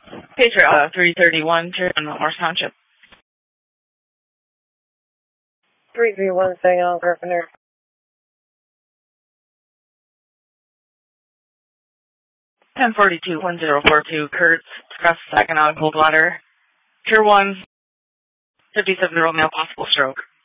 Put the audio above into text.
Patriot 331 to Morris Township. 331 staying on Carpenter. 1042 1042 Kurtz, across Saginaw, Coldwater. Tier 1, 57-year-old male, possible stroke.